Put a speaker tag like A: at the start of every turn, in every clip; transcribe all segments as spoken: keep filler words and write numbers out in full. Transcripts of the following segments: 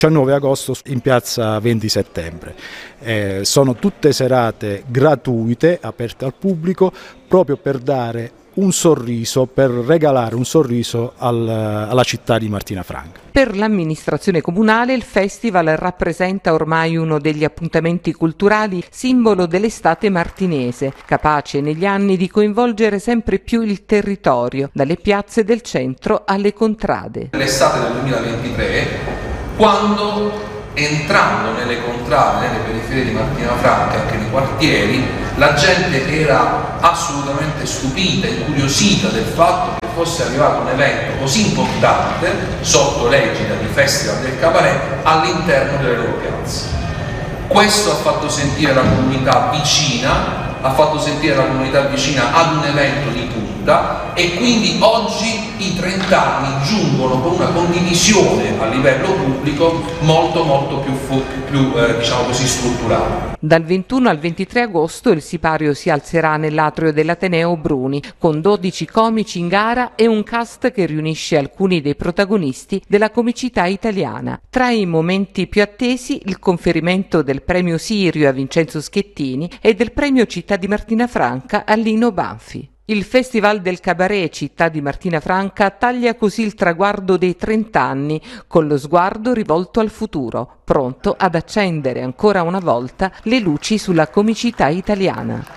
A: diciannove agosto in piazza venti settembre. Eh, sono tutte serate gratuite, aperte al pubblico, proprio per dare un sorriso, per regalare un sorriso al, alla città di Martina Franca.
B: Per l'amministrazione comunale il festival rappresenta ormai uno degli appuntamenti culturali simbolo dell'estate martinese, capace negli anni di coinvolgere sempre più il territorio, dalle piazze del centro alle contrade.
C: L'estate del duemilaventitré, quando entrando nelle contrade, nelle periferie di Martina Franca, anche nei quartieri, la gente era assolutamente stupita, incuriosita del fatto che fosse arrivato un evento così importante, sotto l'egida di Festival del Cabaret, all'interno delle loro piazze. Questo ha fatto sentire la comunità vicina, ha fatto sentire la comunità vicina ad un evento di punta, e quindi oggi i trenta anni giungono con una condivisione a livello pubblico molto molto più, più eh, diciamo così, strutturale.
B: Dal ventuno al ventitré agosto il sipario si alzerà nell'atrio dell'Ateneo Bruni con dodici comici in gara e un cast che riunisce alcuni dei protagonisti della comicità italiana. Tra i momenti più attesi il conferimento del premio Sirio a Vincenzo Schettini e del premio Città di Martina Franca a Lino Banfi. Il Festival del Cabaret Città di Martina Franca taglia così il traguardo dei trenta anni, con lo sguardo rivolto al futuro, pronto ad accendere ancora una volta le luci sulla comicità italiana.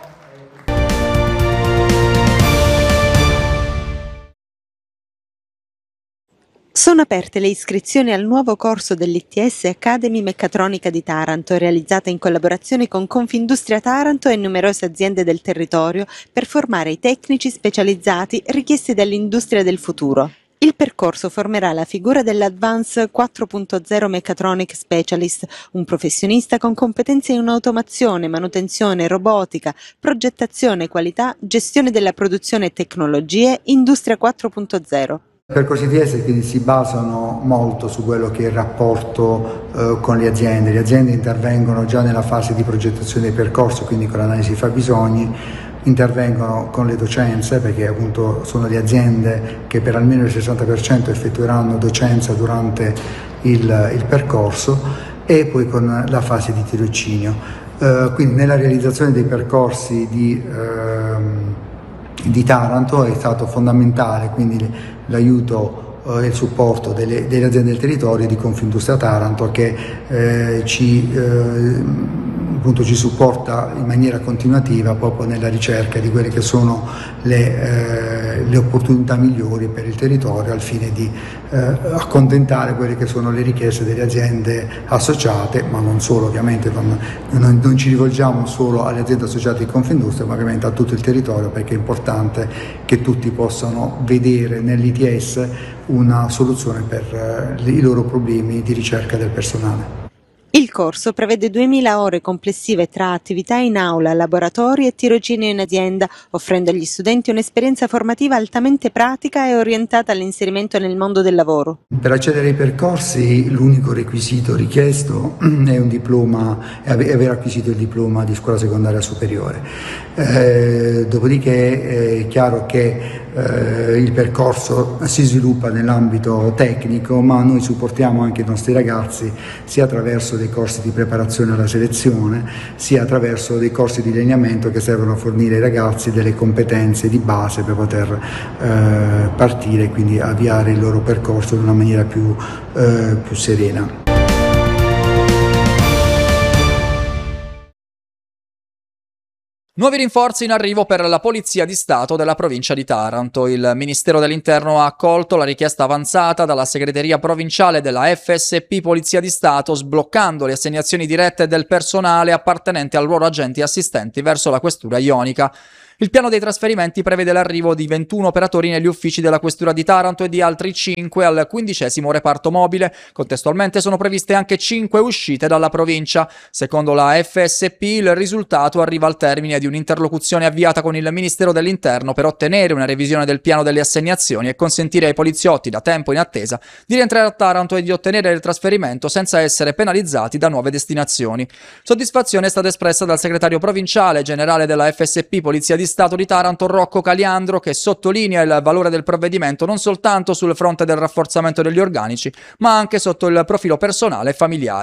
D: Sono aperte le iscrizioni al nuovo corso dell'I T S Academy Meccatronica di Taranto, realizzata in collaborazione con Confindustria Taranto e numerose aziende del territorio per formare i tecnici specializzati richiesti dall'industria del futuro. Il percorso formerà la figura dell'Advance quattro punto zero Mechatronic Specialist, un professionista con competenze in automazione, manutenzione, robotica, progettazione, qualità, gestione della produzione e tecnologie, Industria quattro punto zero.
E: I percorsi I T S quindi si basano molto su quello che è il rapporto eh, con le aziende. Le aziende intervengono già nella fase di progettazione del percorso, quindi con l'analisi fabbisogni, intervengono con le docenze, perché appunto sono le aziende che per almeno il sessanta per cento effettueranno docenza durante il, il percorso, e poi con la fase di tirocinio. Eh, quindi nella realizzazione dei percorsi di ehm, di Taranto è stato fondamentale quindi l'aiuto e il supporto delle, delle aziende del territorio di Confindustria Taranto, che eh, ci, eh, appunto, ci supporta in maniera continuativa proprio nella ricerca di quelle che sono le, eh, le opportunità migliori per il territorio, al fine di eh, accontentare quelle che sono le richieste delle aziende associate, ma non solo, ovviamente non, non, non ci rivolgiamo solo alle aziende associate di Confindustria, ma ovviamente a tutto il territorio, perché è importante che tutti possano vedere nell'I T S una soluzione per uh, i loro problemi di ricerca del personale.
D: Il corso prevede duemila ore complessive tra attività in aula, laboratori e tirocinio in azienda, offrendo agli studenti un'esperienza formativa altamente pratica e orientata all'inserimento nel mondo del lavoro.
E: Per accedere ai percorsi l'unico requisito richiesto è un diploma, è aver acquisito il diploma di scuola secondaria superiore. Eh, dopodiché è chiaro che eh, il percorso si sviluppa nell'ambito tecnico, ma noi supportiamo anche i nostri ragazzi sia attraverso dei corsi di preparazione alla selezione, sia attraverso dei corsi di lineamento che servono a fornire ai ragazzi delle competenze di base per poter eh, partire e quindi avviare il loro percorso in una maniera più, eh, più serena.
F: Nuovi rinforzi in arrivo per la Polizia di Stato della provincia di Taranto. Il Ministero dell'Interno ha accolto la richiesta avanzata dalla segreteria provinciale della F S P Polizia di Stato, sbloccando le assegnazioni dirette del personale appartenente al ruolo agenti e assistenti verso la questura ionica. Il piano dei trasferimenti prevede l'arrivo di ventuno operatori negli uffici della Questura di Taranto e di altri cinque al quindicesimo reparto mobile. Contestualmente sono previste anche cinque uscite dalla provincia. Secondo la F S P il risultato arriva al termine di un'interlocuzione avviata con il Ministero dell'Interno per ottenere una revisione del piano delle assegnazioni e consentire ai poliziotti da tempo in attesa di rientrare a Taranto e di ottenere il trasferimento senza essere penalizzati da nuove destinazioni. Soddisfazione è stata espressa dal segretario provinciale generale della F S P Polizia di Stato di Taranto Rocco Caliandro, che sottolinea il valore del provvedimento non soltanto sul fronte del rafforzamento degli organici, ma anche sotto il profilo personale e familiare.